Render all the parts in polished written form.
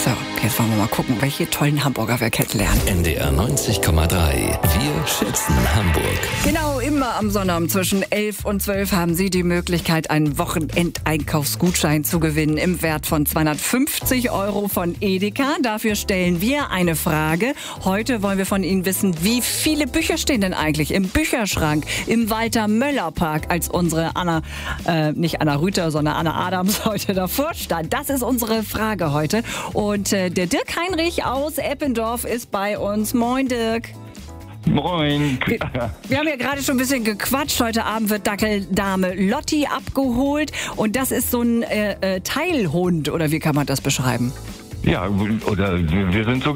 So, jetzt wollen wir mal gucken, welche tollen Hamburger wir kennenlernen. NDR 90,3. Wir schätzen Hamburg. Genau, immer am Sonnabend zwischen 11 und 12 haben Sie die Möglichkeit, einen Wochenendeinkaufsgutschein zu gewinnen im Wert von 250 € von Edeka. Dafür stellen wir eine Frage. Heute wollen wir von Ihnen wissen, wie viele Bücher stehen denn eigentlich im Bücherschrank im Walter-Möller-Park, als unsere nicht Anna Rüther, sondern Anna Adams heute davor stand. Das ist unsere Frage heute. Und der Dirk Heinrich aus Eppendorf ist bei uns. Moin, Dirk. Moin. Wir haben ja gerade schon ein bisschen gequatscht. Heute Abend wird Dackeldame Lotti abgeholt. Und das ist so ein Teilhund, oder wie kann man das beschreiben? Ja, oder wir sind so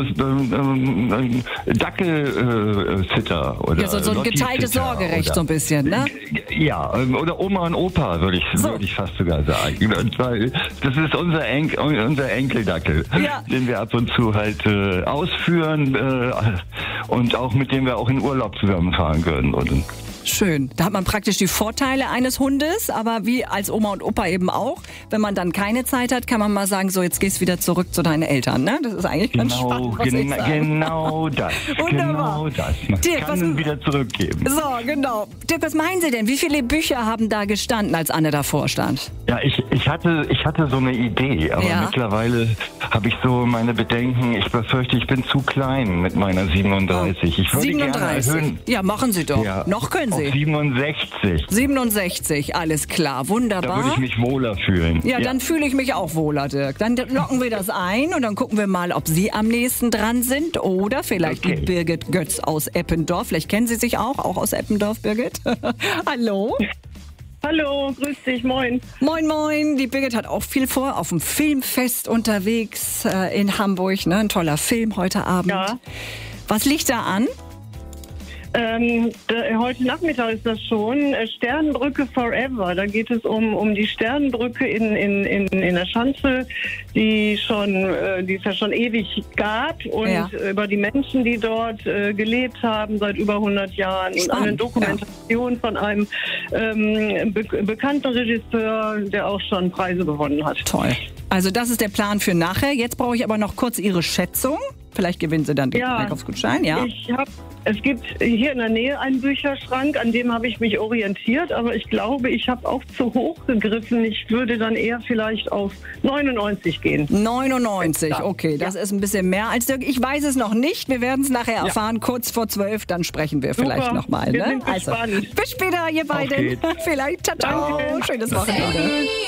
Dackelsitter oder Ja, so ein geteiltes Sorgerecht so ein bisschen, ne? Ja, oder Oma und Opa würde ich fast sogar sagen. Weil das ist unser Enkeldackel, Ja. den wir ab und zu halt ausführen und auch mit dem wir auch in Urlaub zusammenfahren können. Und Schön. Da hat man praktisch die Vorteile eines Hundes, aber wie als Oma und Opa eben auch. Wenn man dann keine Zeit hat, kann man mal sagen, so jetzt gehst du wieder zurück zu deinen Eltern. Ne? Das ist eigentlich ganz spannend, was ich sage. Genau das. Wunderbar. Genau das. Man Dirk, kann wieder zurückgeben. So, genau. Dirk, was meinen Sie denn? Wie viele Bücher haben da gestanden, als Anne davor stand? Ja, ich hatte so eine Idee, aber Ja. Mittlerweile habe ich so meine Bedenken. Ich befürchte, ich bin zu klein mit meiner 37. Ich würde gerne 37. erhöhen. Ja, machen Sie doch. Ja, Noch können auf Sie. 67. 67, alles klar. Da Wunderbar. würde ich mich wohler fühlen. Ja, dann fühle ich mich auch wohler, Dirk. Dann locken wir das ein und dann gucken wir mal, ob Sie am nächsten dran sind oder vielleicht Okay. die Birgit Götz aus Eppendorf. Vielleicht kennen Sie sich auch aus Eppendorf, Birgit. Hallo. Hallo, grüß dich, moin. Moin, moin. Die Birgit hat auch viel vor, auf dem Filmfest unterwegs in Hamburg. Ne? Ein toller Film heute Abend. Ja. Was liegt da an? Heute Nachmittag ist das schon. Sternenbrücke Forever. Da geht es um die Sternenbrücke in der Schanze, die es ja schon ewig gab und Ja. über die Menschen, die dort gelebt haben seit über 100 Jahren. Und Spannend, eine Dokumentation von einem bekannten Regisseur, der auch schon Preise gewonnen hat. Toll. Also das ist der Plan für nachher. Jetzt brauche ich aber noch kurz Ihre Schätzung. Vielleicht gewinnen Sie dann den Ja. Einkaufsgutschein, ja? Es gibt hier in der Nähe einen Bücherschrank, an dem habe ich mich orientiert, aber ich glaube, ich habe auch zu hoch gegriffen. Ich würde dann eher vielleicht auf 99 gehen. 99, okay, das ist ein bisschen mehr als Dirk. Ich weiß es noch nicht, wir werden es nachher erfahren, kurz vor 12, dann sprechen wir vielleicht Super. nochmal. Wir Ne? sind gespannt. Bis später, ihr beiden. geht's. Vielleicht, ciao, ciao. Danke. Schönes Wochenende.